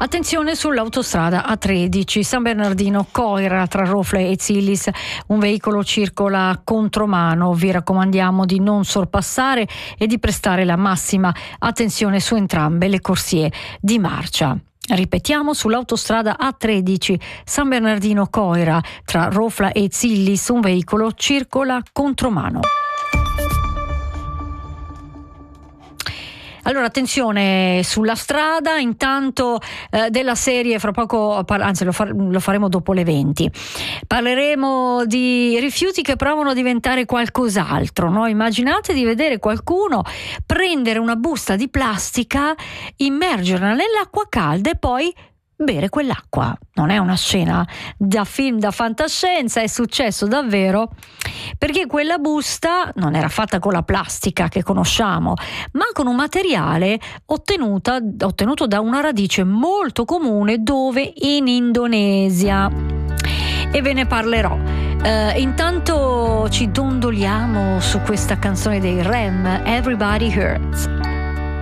Attenzione sull'autostrada A13 San Bernardino Coira tra Rofle e Zillis, un veicolo circola contromano, vi raccomandiamo di non sorpassare e di prestare la massima attenzione su entrambe le corsie di marcia. Ripetiamo, sull'autostrada A13 San Bernardino Coira tra Rofla e Zillis un veicolo circola contromano. Allora attenzione sulla strada, intanto della serie fra poco, anzi lo faremo dopo le 20. Parleremo di rifiuti che provano a diventare qualcos'altro, no? Immaginate di vedere qualcuno prendere una busta di plastica, immergerla nell'acqua calda e poi bere quell'acqua. Non è una scena da film da fantascienza, è successo davvero, perché quella busta non era fatta con la plastica che conosciamo, ma con un materiale ottenuto da una radice molto comune dove in Indonesia. E ve ne parlerò. Intanto ci dondoliamo su questa canzone dei REM, Everybody Hurts.